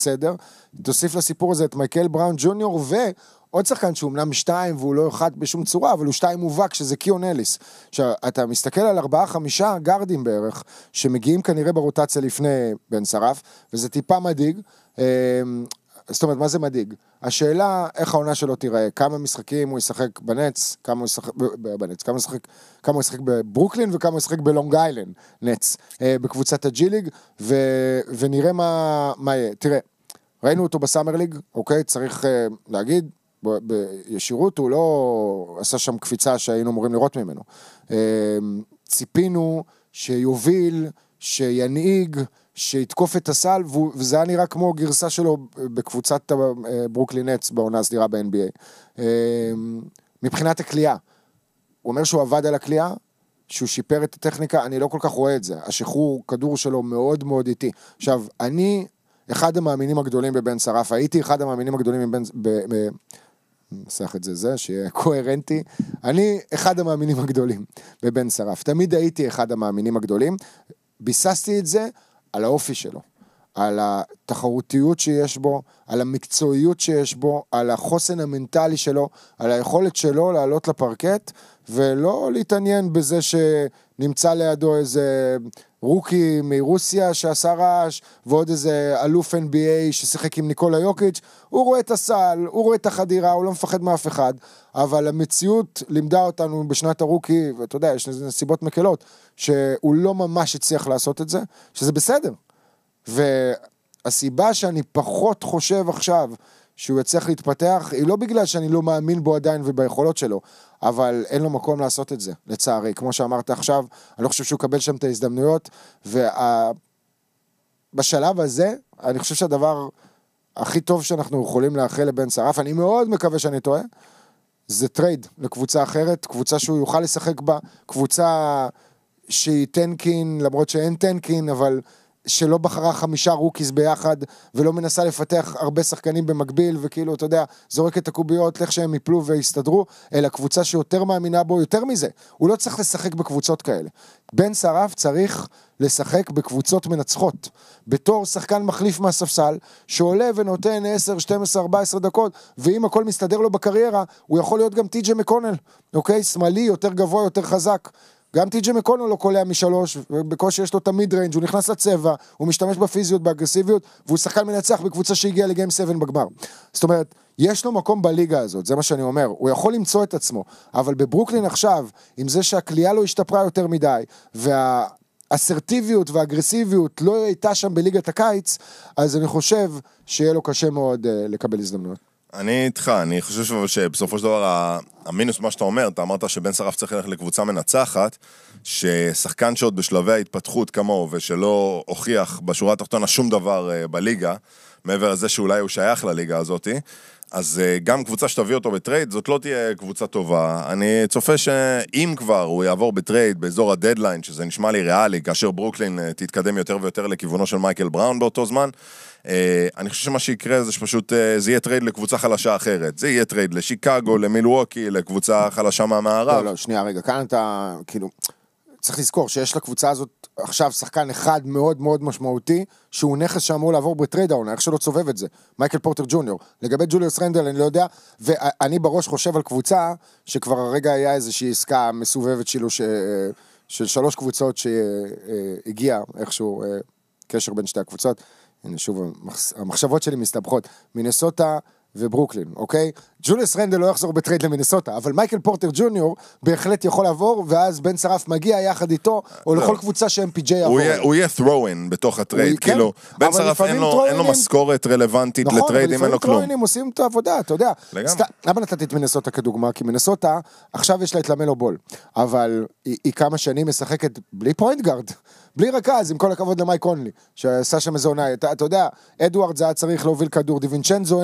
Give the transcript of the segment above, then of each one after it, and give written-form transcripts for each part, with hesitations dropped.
בסדר, תוסיף לסיפור הזה את מייקל בראון ג'וניור, ועוד שחקן שהוא אמנם 2, והוא לא אחד בשום צורה, אבל הוא 2 מובהק, שזה קיון אליס. עכשיו, אתה מסתכל על 4-5 גארדים בערך, שמגיעים כנראה ברוטציה לפני בן שרף, וזה טיפה מדאיג. זאת אומרת, מה זה מדאיג? השאלה, איך העונה שלו תיראה, כמה משחקים הוא ישחק בנץ, כמה הוא ישחק בברוקלין, וכמה הוא ישחק בלונג איילנד, נץ, בקבוצת הג'י-ליג, ונראה מה יהיה. תראה, ראינו אותו בסאמר ליג, אוקיי, צריך להגיד, בישירות הוא לא עשה שם קפיצה שהיינו אמורים לראות ממנו. ציפינו שיוביל, שינהיג, שיתקוף את הסל, וזה היה נראה כמו גרסה שלו בקבוצת ברוקלין נץ בעונה הסדירה ב-NBA. מבחינת הקליעה, הוא אומר שהוא עבד על הקליעה, שהוא שיפר את הטכניקה, אני לא כל כך רואה את זה. השחרור כדור שלו מאוד מאוד איטי. עכשיו, אני אחד המאמינים הגדולים בבן שרף, הייתי אחד המאמינים הגדולים נסח את זה, שיהיה קוהרנטי, אני אחד המאמינים הגדולים בבן שרף, תמיד הייתי אחד המאמינים הגדולים, ביססתי את זה על האופי שלו, על התחרותיות שיש בו, על המקצועיות שיש בו, על החוסן המנטלי שלו, על היכולת שלו לעלות לפרקט, ולא להתעניין בזה שנמצא לידו איזה רוקי מרוסיה שעשה רעש, ועוד איזה אלוף NBA ששיחק עם ניקולה יוקיץ', הוא רואה את הסל, הוא רואה את החדירה, הוא לא מפחד מאף אחד, אבל המציאות לימדה אותנו בשנת הרוקי, ואתה יודע, יש לזה נסיבות מקלות, שהוא לא ממש הצליח לעשות את זה, שזה בסדר. והסיבה שאני פחות חושב עכשיו שהוא יצליח להתפתח, היא לא בגלל שאני לא מאמין בו עדיין וביכולות שלו, אבל אין לו מקום לעשות את זה, לצערי. כמו שאמרת עכשיו, אני לא חושב שהוא קבל שם את ההזדמנויות, ובשלב הזה, אני חושב שהדבר הכי טוב שאנחנו יכולים לאחל לבן שרף, אני מאוד מקווה שאני טועה, זה טרייד לקבוצה אחרת, קבוצה שהוא יוכל לשחק בה, קבוצה שהיא טנקין, למרות שאין טנקין, אבל שלא בחרה 5 רוקיס ביחד, ולא מנסה לפתח הרבה שחקנים במקביל, וכאילו, אתה יודע, זורק את הקוביות, לך שהם יפלו ויסתדרו, אלא קבוצה שיותר מאמינה בו, יותר מזה. הוא לא צריך לשחק בקבוצות כאלה. בן שרף צריך לשחק בקבוצות מנצחות, בתור שחקן מחליף מהספסל, שעולה ונותן 10, 12, 14 דקות, ואם הכל מסתדר לו בקריירה, הוא יכול להיות גם טי.ג'יי מקונל, אוקיי? שמאלי, יותר גבוה, יותר חזק. גם טי.ג'יי מקונל לא קולע מ3, ובקושי יש לו את המיד ריינג', הוא נכנס לצבע, הוא משתמש בפיזיות, באגרסיביות, והוא שחקן מנצח בקבוצה שהגיעה לגיים 7 בגמר. זאת אומרת, יש לו מקום בליגה הזאת, זה מה שאני אומר, הוא יכול למצוא את עצמו, אבל בברוקלין עכשיו, עם זה שהקליעה לא השתפרה יותר מדי, והאסרטיביות והאגרסיביות לא הייתה שם בליגת הקיץ, אז אני חושב שיהיה לו קשה מאוד לקבל הזדמנויות. אני איתך, אני חושב שבסופו של דבר המינוס מה שאתה אומר, אתה אמרת שבן שרף צריך ללכת לקבוצה מנצחת, ששחקן שעוד בשלבי ההתפתחות כמוהו, ושלא הוכיח בשורה התחתונה שום דבר בליגה, מעבר לזה שאולי הוא שייך לליגה הזאת, אז גם קבוצה שתביא אותו בטרייד, זאת לא תהיה קבוצה טובה. אני צופה שאם כבר הוא יעבור בטרייד באזור הדדליין, שזה נשמע לי ריאלי, כאשר ברוקלין תתקדם יותר ויותר לכיוונו של מייקל בראון באותו זמן, אני חושב שמה שיקרה זה שפשוט זה יהיה טרייד לקבוצה חלשה אחרת. זה יהיה טרייד לשיקגו, למילווקי, לקבוצה חלשה מהמערב. לא, שנייה רגע, כאן אתה כאילו צריך לזכור שיש לקבוצה הזאת עכשיו שחקן אחד מאוד מאוד משמעותי, שהוא נכס שאמור לעבור בטרייד העונה, איך שלא צובב את זה, מייקל פורטר ג'וניור. לגבי ג'וליוס רנדל אני לא יודע, ואני בראש חושב על קבוצה, שכבר הרגע היה איזושהי עסקה מסובבת שלו, של 3 קבוצות שהגיעה, איכשהו קשר בין שתי הקבוצות, הנה שוב, המחשבות שלי מסתבכות, מינסוטה וברוקלין, אוקיי? ג'וליוס רנדל לא יחזור בטרייד למינסוטה, אבל מייקל פורטר ג'וניור בהחלט יכול לעבור, ואז בן שרף מגיע יחד איתו, או לכל קבוצה ש-MPJ יעבור. הוא יהיה throw-in בתוך הטרייד, כאילו, בן שרף אין לו משכורת רלוונטית לטרייד, אם אין לו כלום. נכון, אבל עושים את העבודה, אתה יודע. למה נתתי את מינסוטה כדוגמה? כי מינסוטה, עכשיו יש לה את למלו בול, אבל היא כמה שנים משחקת בלי פוינט גארד, בלי רכז, עם כל הכבוד למייק קונלי, שעשה שם איזה עונה. אתה יודע, אדוארד זה היה צריך להוביל כדור, דיווינצ'נזו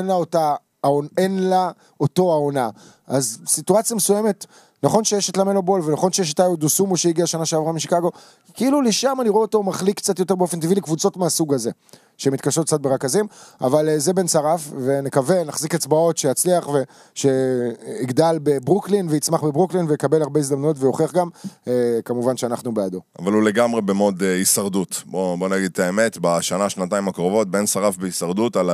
אין לה אותו העונה. אז סיטואציה מסוימת, נכון שיש את למלו בול, ונכון שיש את איודו סומו שהגיע שנה שעברה משיקגו, כאילו לשם אני רואה אותו מחליק קצת יותר באופן טבעי לקבוצות מהסוג הזה, שמתקשות קצת ברכזים, אבל זה בן שרף, ונקווה, נחזיק אצבעות שיצליח, ושיגדל בברוקלין, ויצמח בברוקלין, ויקבל הרבה הזדמנויות, ויוכיח גם, כמובן שאנחנו בעדו. אבל הוא לגמרי במוד הישרדות. בוא נגיד את האמת, בשנה, שנתיים הקרובות, בן שרף בהישרדות, על